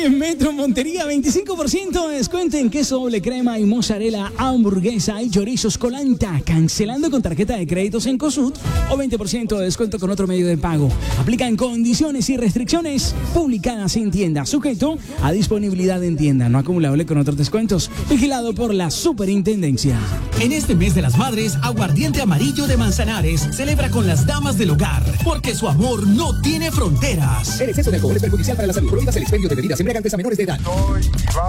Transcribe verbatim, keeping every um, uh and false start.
en Metro Montería, veinticinco por ciento de descuento en queso doble crema y mozzarella, hamburguesa y chorizos colanta, cancelando con tarjeta de créditos en COSUD o veinte por ciento de descuento con otro medio de pago. Aplican condiciones y restricciones publicadas en tienda, sujeto a disponibilidad en tienda, no acumulable con otros descuentos. Vigilado por la Superintendencia. En este mes de las madres, Aguardiente Amarillo de Manzanares celebra con las damas del hogar, porque su amor no tiene fronteras. El exceso de alcohol es perjudicial para la salud. Prohíbas el expendio de bebidas embriagantes a menores de edad.